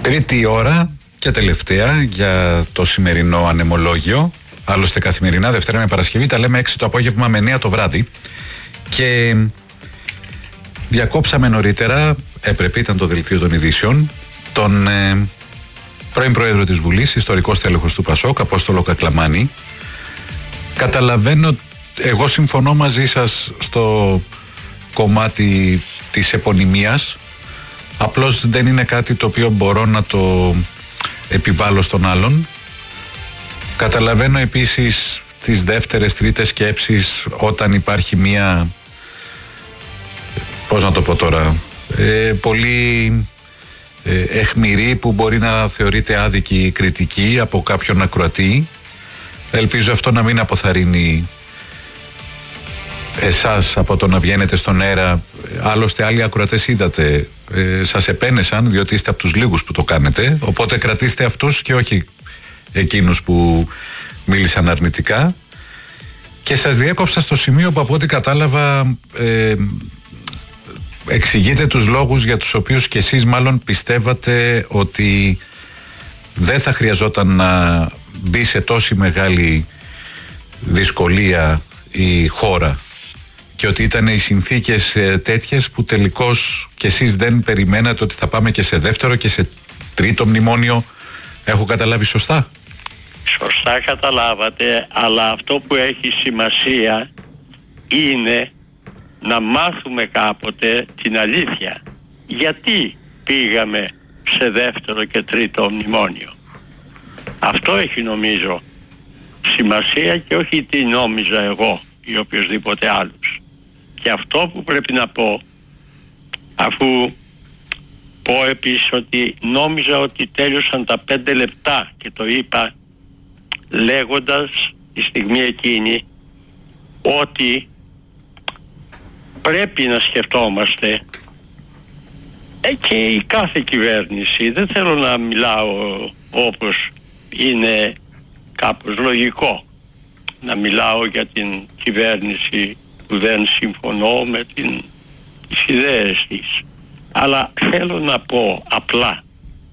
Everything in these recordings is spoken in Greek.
Τρίτη ώρα και τελευταία για το σημερινό ανεμολόγιο. Άλλωστε καθημερινά Δευτέρα με Παρασκευή τα λέμε 6 το απόγευμα με 9 το βράδυ. Και διακόψαμε νωρίτερα, έπρεπε, ήταν το δελτίο των ειδήσεων, τον πρώην Πρόεδρο της Βουλής, ιστορικός τέλεχος του Πασόκ, Απόστολο Κακλαμάνη. Καταλαβαίνω, εγώ συμφωνώ μαζί σας στο κομμάτι της επωνυμίας. Απλώς δεν είναι κάτι το οποίο μπορώ να το επιβάλλω στον άλλον. Καταλαβαίνω επίσης τις δεύτερες, τρίτες σκέψεις όταν υπάρχει μία, πώς να το πω τώρα, πολύ αιχμηρή, που μπορεί να θεωρείται άδικη κριτική από κάποιον ακροατή. Ελπίζω αυτό να μην αποθαρρύνει εσάς από το να βγαίνετε στον αέρα. Άλλωστε άλλοι ακροατές είδατε, σας επένεσαν διότι είστε από τους λίγους που το κάνετε, οπότε κρατήστε αυτούς και όχι εκείνους που μίλησαν αρνητικά. Και σας διέκοψα στο σημείο που από ό,τι κατάλαβα εξηγείτε τους λόγους για τους οποίους και εσείς μάλλον πιστεύατε ότι δεν θα χρειαζόταν να μπει σε τόση μεγάλη δυσκολία η χώρα και ότι ήταν οι συνθήκες τέτοιες που τελικώς και εσείς δεν περιμένατε ότι θα πάμε και σε δεύτερο και σε τρίτο μνημόνιο. Έχω καταλάβει σωστά? Σωστά καταλάβατε, αλλά αυτό που έχει σημασία είναι να μάθουμε κάποτε την αλήθεια. Γιατί πήγαμε σε δεύτερο και τρίτο μνημόνιο? Αυτό έχει νομίζω σημασία και όχι τι νόμιζα εγώ ή οποιοσδήποτε άλλος. Και αυτό που πρέπει να πω, αφού πω επίσης ότι νόμιζα ότι τέλειωσαν τα 5 λεπτά και το είπα λέγοντας τη στιγμή εκείνη ότι πρέπει να σκεφτόμαστε και η κάθε κυβέρνηση, δεν θέλω να μιλάω όπως είναι κάπως λογικό, να μιλάω για την κυβέρνηση που δεν συμφωνώ με τις ιδέες της, αλλά θέλω να πω απλά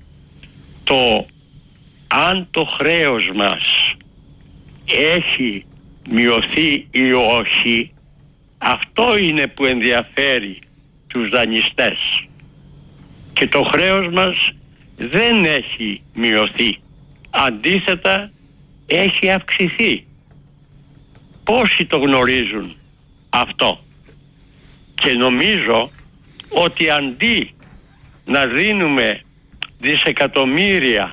αν το χρέος μας έχει μειωθεί ή όχι, αυτό είναι που ενδιαφέρει τους δανειστές. Και το χρέος μας δεν έχει μειωθεί, αντίθετα έχει αυξηθεί. Πόσοι το γνωρίζουν αυτό? Και νομίζω ότι αντί να δίνουμε δισεκατομμύρια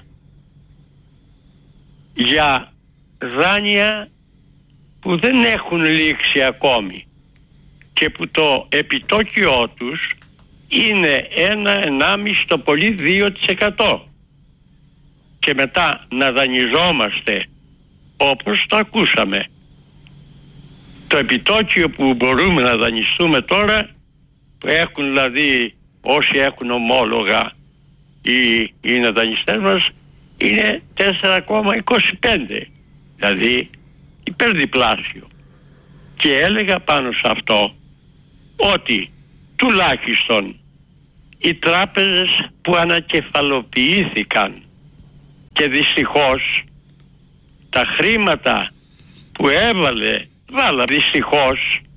για δάνεια που δεν έχουν λήξει ακόμη και που το επιτόκιό τους είναι 1,5 το πολύ 2%, και μετά να δανειζόμαστε όπως το ακούσαμε, το επιτόκιο που μπορούμε να δανειστούμε τώρα, που έχουν δηλαδή όσοι έχουν ομόλογα ή είναι δανειστές μας, είναι 4,25, δηλαδή υπερδιπλάσιο. Και έλεγα πάνω σε αυτό ότι τουλάχιστον οι τράπεζες που ανακεφαλοποιήθηκαν, και δυστυχώς τα χρήματα που βάλα δυστυχώς